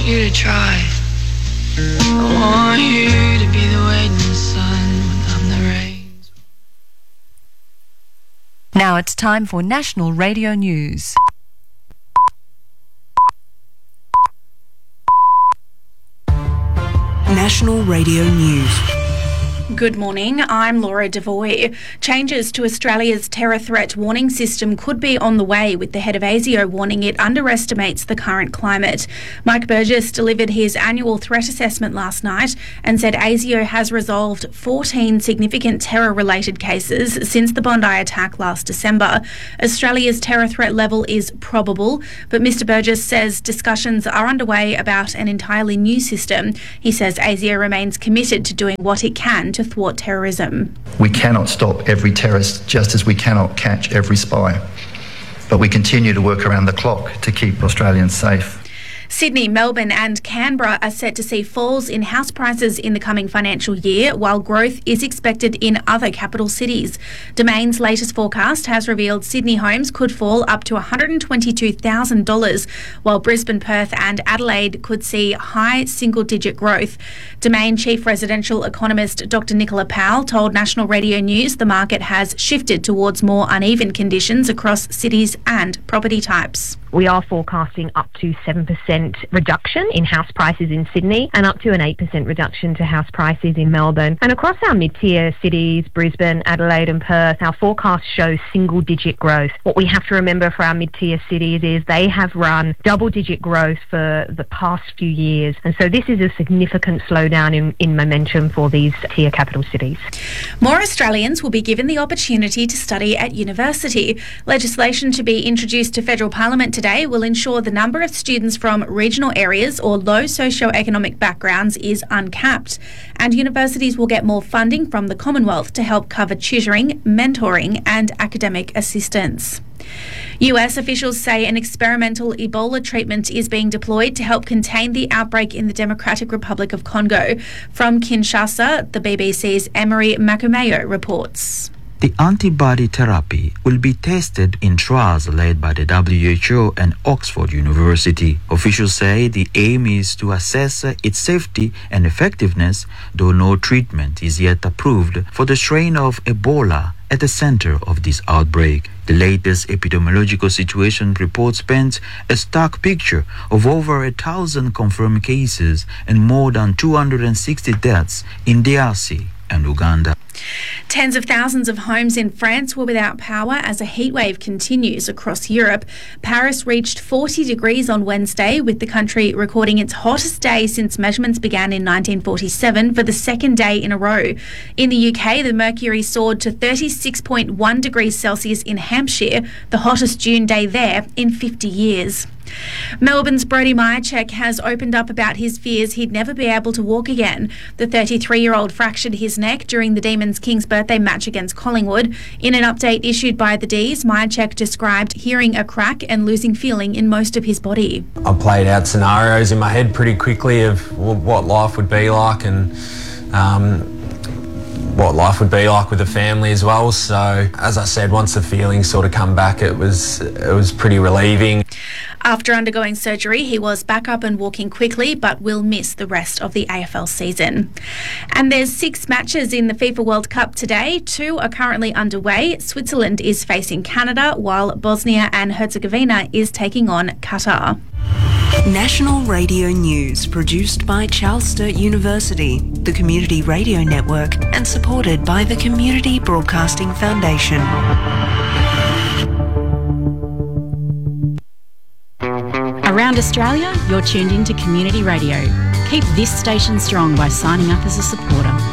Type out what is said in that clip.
you to try. I want you to be the weight in the sun when I'm the rain. Now it's time for National Radio News. National Radio News. Good morning, I'm Laura Devoy. Changes to Australia's terror threat warning system could be on the way, with the head of ASIO warning it underestimates the current climate. Mike Burgess delivered his annual threat assessment last night and said ASIO has resolved 14 significant terror-related cases since the Bondi attack last December. Australia's terror threat level is probable, but Mr Burgess says discussions are underway about an entirely new system. He says ASIO remains committed to doing what it can to thwart terrorism. We cannot stop every terrorist, just as we cannot catch every spy. But we continue to work around the clock to keep Australians safe. Sydney, Melbourne and Canberra are set to see falls in house prices in the coming financial year, while growth is expected in other capital cities. Domain's latest forecast has revealed Sydney homes could fall up to $122,000, while Brisbane, Perth and Adelaide could see high single-digit growth. Domain chief residential economist Dr Nicola Powell told National Radio News the market has shifted towards more uneven conditions across cities and property types. We are forecasting up to 7% reduction in house prices in Sydney and up to an 8% reduction to house prices in Melbourne. And across our mid-tier cities, Brisbane, Adelaide and Perth, our forecasts show single-digit growth. What we have to remember for our mid-tier cities is they have run double-digit growth for the past few years. And so this is a significant slowdown in momentum for these tier capital cities. More Australians will be given the opportunity to study at university. Legislation to be introduced to federal parliament today will ensure the number of students from regional areas or low socio-economic backgrounds is uncapped, and universities will get more funding from the Commonwealth to help cover tutoring, mentoring and academic assistance. US officials say an experimental Ebola treatment is being deployed to help contain the outbreak in the Democratic Republic of Congo. From Kinshasa, the BBC's Emery Makumeyo reports. The antibody therapy will be tested in trials led by the WHO and Oxford University. Officials say the aim is to assess its safety and effectiveness, though no treatment is yet approved for the strain of Ebola at the center of this outbreak. The latest epidemiological situation reports paint a stark picture of over 1,000 confirmed cases and more than 260 deaths in DRC and Uganda. Tens of thousands of homes in France were without power as a heatwave continues across Europe. Paris reached 40 degrees on Wednesday, with the country recording its hottest day since measurements began in 1947 for the second day in a row. In the UK, the mercury soared to 36.1 degrees Celsius in Hampshire, the hottest June day there in 50 years. Melbourne's Brodie Mihocek has opened up about his fears he'd never be able to walk again. The 33-year-old fractured his neck during the Demons Kings birthday match against Collingwood. In an update issued by the D's, Mihocek described hearing a crack and losing feeling in most of his body. I played out scenarios in my head pretty quickly of what life would be like and what life would be like with a family as well. So, as I said, once the feelings sort of come back, it was pretty relieving. After undergoing surgery, he was back up and walking quickly, but will miss the rest of the AFL season. And there's 6 matches in the FIFA World Cup today. 2 are currently underway. Switzerland is facing Canada, while Bosnia and Herzegovina is taking on Qatar. National Radio News, produced by Charles Sturt University, the Community Radio Network, and supported by the Community Broadcasting Foundation. Around Australia, you're tuned in to Community Radio. Keep this station strong by signing up as a supporter.